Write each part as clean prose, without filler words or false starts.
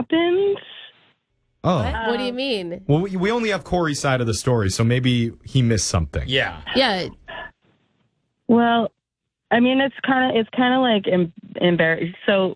happened. Oh. What do you mean? Well, we only have Corey's side of the story, so maybe he missed something. Yeah. Yeah. Well, I mean, it's kind of like embarrassing. So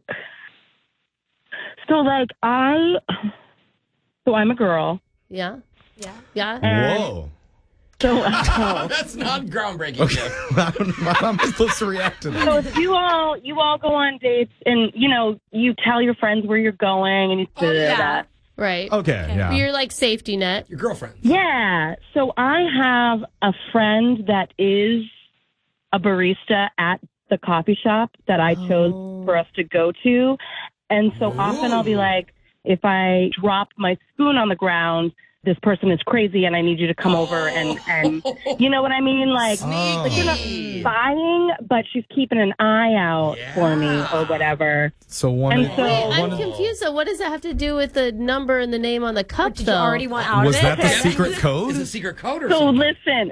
like I'm a girl. Yeah. Yeah. Whoa. So That's not groundbreaking. Okay. I don't know how I'm supposed to react to that. so if you all go on dates and you tell your friends where you're going and you do that. Right. Okay, yeah. You're like safety net. Your girlfriend. Yeah. So I have a friend that is a barista at the coffee shop that I chose for us to go to. And so often I'll be like, if I drop my spoon on the ground, this person is crazy and I need you to come over and you know what I mean? Like you're not spying, but she's keeping an eye out for me or whatever. So Wait, I'm confused though. What does that have to do with the number and the name on the cup Did though? you already want out Was of it? that the secret code? Is it a secret code or So something? listen,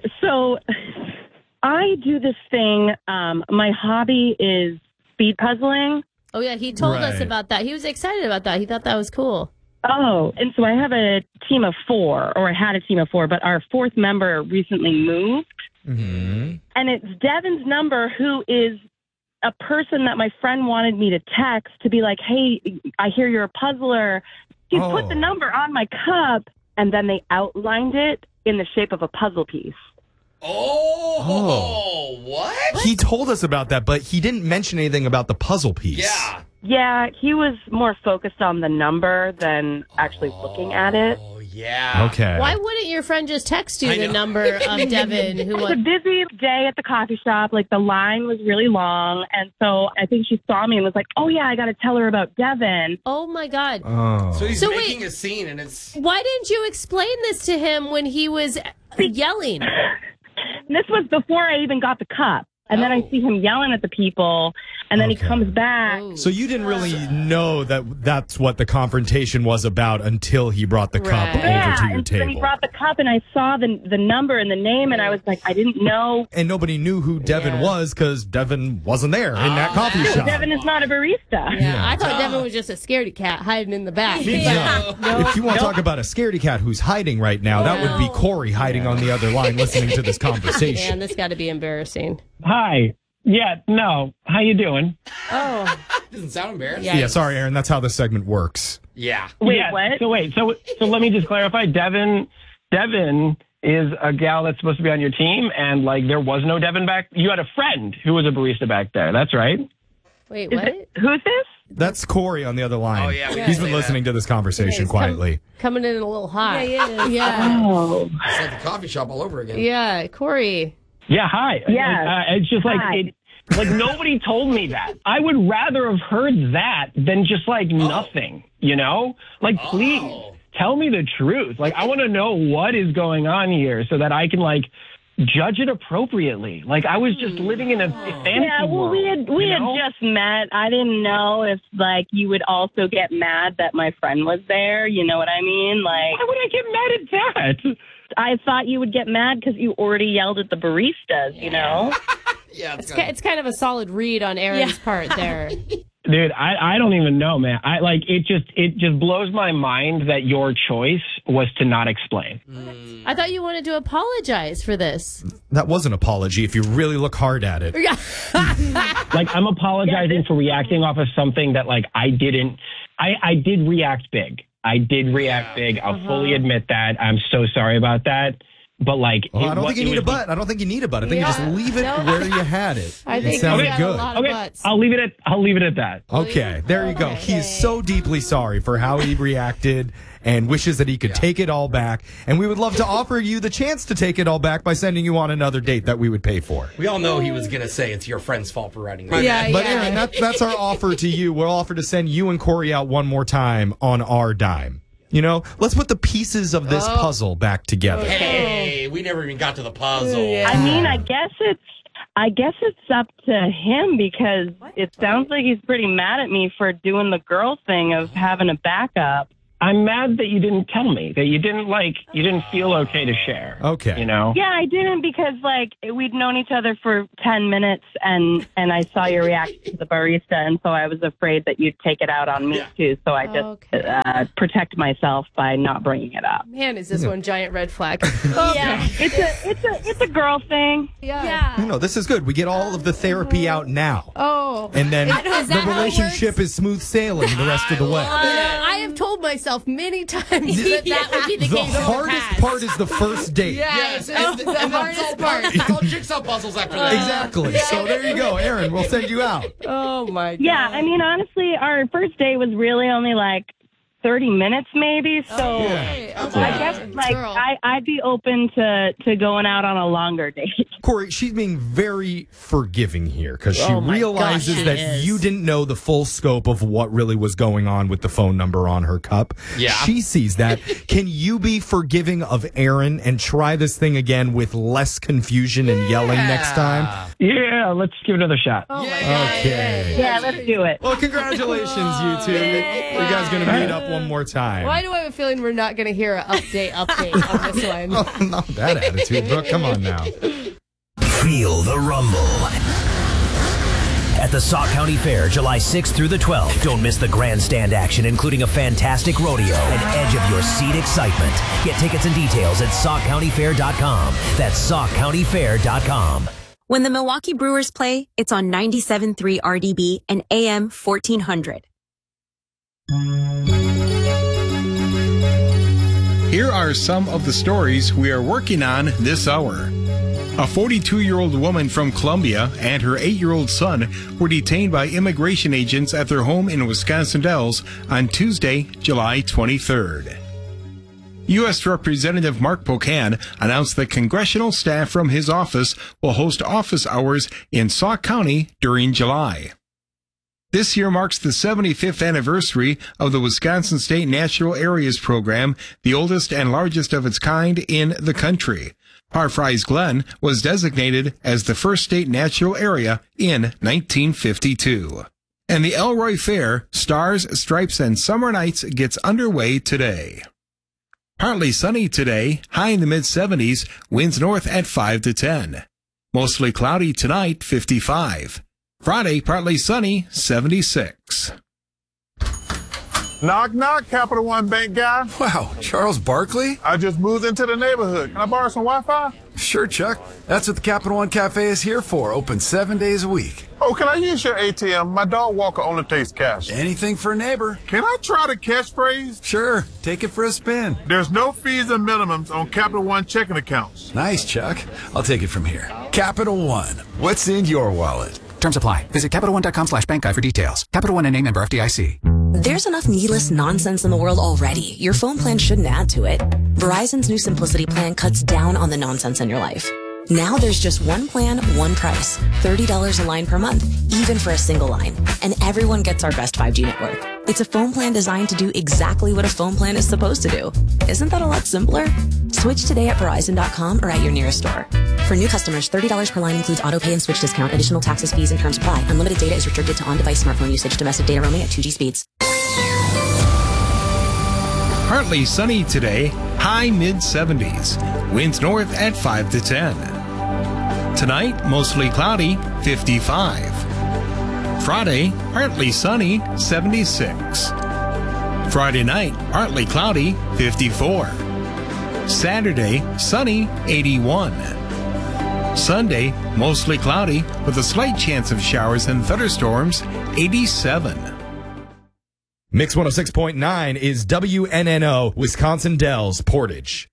I do this thing. My hobby is speed puzzling. Oh yeah, he told us Right. about that. He was excited about that. He thought that was cool. Oh, and so I have a team of 4, or I had a team of 4, but our 4th member recently moved. Mm-hmm. And it's Devin's number, who is a person that my friend wanted me to text to be like, hey, I hear you're a puzzler. He put the number on my cup, and then they outlined it in the shape of a puzzle piece. Oh, what? He told us about that, but he didn't mention anything about the puzzle piece. Yeah. Yeah, he was more focused on the number than actually looking at it. Oh, yeah. Okay. Why wouldn't your friend just text you I the know. number of Devin who It was a wants? busy day at the coffee shop. Like, the line was really long. And so I think she saw me and was like, oh, yeah, I got to tell her about Devin. Oh my God. Oh. So he's So making a scene and it's... Why didn't you explain this to him when he was yelling? And this was before I even got the cup. And then I see him yelling at the people. And then he comes back. So you didn't really know that that's what the confrontation was about until he brought the cup Right. over Yeah, to your and so then he table. brought the cup, and I saw the number and the name, and I was like, I didn't know. And nobody knew who Devin was because Devin wasn't there in that coffee shop. Devin is not a barista. Yeah, I thought Devin was just a scaredy cat hiding in the back. No. If you want to talk about a scaredy cat who's hiding right now, that would be Corey hiding on the other line listening to this conversation. Man, this got to be embarrassing. Hi. Yeah, no. How you doing? Oh. Doesn't sound embarrassing. Yeah. Yeah, sorry, Aaron. That's how this segment works. Yeah. Wait, yeah, what? So let me just clarify. Devin is a gal that's supposed to be on your team, and like there was no Devin back. You had a friend who was a barista back there. That's right. Wait, what? Who's this? That's Corey on the other line. Oh, yeah, we He's can been say listening to this conversation quietly. Coming in a little hot. Yeah, he is. Yeah. Oh. It's like the coffee shop all over again. Yeah, Corey. Yeah. Hi. Yeah. It's just like Hi. like nobody told me that. I would rather have heard that than just like nothing. You know, like please tell me the truth. Like I want to know what is going on here so that I can like judge it appropriately. Like I was just living in a fantasy Yeah, well, world. we had you know? just met. I didn't know if like you would also get mad that my friend was there. You know what I mean? Like, Why would I get mad at that? I thought you would get mad because you already yelled at the baristas. You know? Yeah, It's kind of a solid read on Aaron's part there. Dude, I don't even know, man. It just blows my mind that your choice was to not explain. I thought you wanted to apologize for this. That was an apology if you really look hard at it. Like I'm apologizing for reacting off of something that like I didn't. I did react big. I did react big. I'll fully admit that. I'm so sorry about that. But like, Well, I don't think you need a butt. I don't think you need a butt. I think you just leave it where you had it. I think it sounded you got good. a lot of Okay, butts. I'll leave it at that. Okay, there you go. He's so deeply sorry for how he reacted and wishes that he could take it all back. And we would love to offer you the chance to take it all back by sending you on another date that we would pay for. We all know he was going to say it's your friend's fault for writing that. Yeah, But Aaron, that's our offer to you. We'll offer to send you and Corey out one more time on our dime. You know, let's put the pieces of this puzzle back together. Hey, we never even got to the puzzle. I mean, I guess it's up to him because it sounds like he's pretty mad at me for doing the girl thing of having a backup. I'm mad that you didn't tell me, that you didn't feel okay to share. Okay. You know? Yeah, I didn't because we'd known each other for 10 minutes and I saw your reaction to the barista, and so I was afraid that you'd take it out on me too. So I just protect myself by not bringing it up. Man, is this one giant red flag? Yeah, it's a girl thing. Yeah. No, this is good. We get all of the therapy out now. Oh. And then Is the that how it relationship is smooth sailing the rest of the way. I have told myself many times that would be the The case. hardest part is the first date. Yes, Oh, and the hardest part. It's all jigsaw puzzles after that. Exactly. So there you go, Aaron. We'll send you out. Oh, my God. Yeah, I mean, honestly, our first date was really only 30 minutes maybe. So Okay. I guess Girl. I'd be open to going out on a longer date. Corey, she's being very forgiving here because she Oh my realizes gosh, she that is. you didn't know the full scope of what really was going on with the phone number on her cup. Yeah. She sees that. Can you be forgiving of Aaron and try this thing again with less confusion and yelling next time? Yeah, let's give it another shot. Oh, my God. Okay. Yeah, let's do it. Well, congratulations, you two. You guys going to meet up one more time. Why do I have a feeling we're not going to hear an update on this one? Oh, not that attitude, Brooke. Come on now. Feel the rumble. At the Sauk County Fair, July 6th through the 12th. Don't miss the grandstand action, including a fantastic rodeo and edge of your seat excitement. Get tickets and details at SaukCountyFair.com. That's SaukCountyFair.com. When the Milwaukee Brewers play, it's on 97.3 RDB and AM 1400. Here are some of the stories we are working on this hour. A 42-year-old woman from Columbia and her 8-year-old son were detained by immigration agents at their home in Wisconsin Dells on Tuesday, July 23rd. U.S. Representative Mark Pocan announced that congressional staff from his office will host office hours in Sauk County during July. This year marks the 75th anniversary of the Wisconsin State Natural Areas Program, the oldest and largest of its kind in the country. Parfries Glen was designated as the first state natural area in 1952. And the Elroy Fair, Stars, Stripes, and Summer Nights gets underway today. Partly sunny today, high in the mid-70s, winds north at 5 to 10. Mostly cloudy tonight, 55. Friday, partly sunny, 76. Knock, knock, Capital One Bank guy. Wow, Charles Barkley? I just moved into the neighborhood. Can I borrow some Wi-Fi? Sure, Chuck. That's what the Capital One Cafe is here for. Open 7 days a week. Oh, can I use your ATM? My dog walker only takes cash. Anything for a neighbor. Can I try the catchphrase? Sure, take it for a spin. There's no fees and minimums on Capital One checking accounts. Nice, Chuck. I'll take it from here. Capital One. What's in your wallet? Terms apply. Visit CapitalOne.com/bankguide for details. Capital One and member FDIC. There's enough needless nonsense in the world already. Your phone plan shouldn't add to it. Verizon's new Simplicity plan cuts down on the nonsense in your life. Now there's just one plan, one price. $30 a line per month, even for a single line. And everyone gets our best 5G network. It's a phone plan designed to do exactly what a phone plan is supposed to do. Isn't that a lot simpler? Switch today at Verizon.com or at your nearest store. For new customers, $30 per line includes auto pay and switch discount. Additional taxes, fees, and terms apply. Unlimited data is restricted to on-device smartphone usage. Domestic data roaming at 2G speeds. Partly sunny today, high mid-70s. Winds north at 5 to 10. Tonight, mostly cloudy, 55. Friday, partly sunny, 76. Friday night, partly cloudy, 54. Saturday, sunny, 81. Sunday, mostly cloudy with a slight chance of showers and thunderstorms, 87. Mix 106.9 is WNNO, Wisconsin Dells, Portage.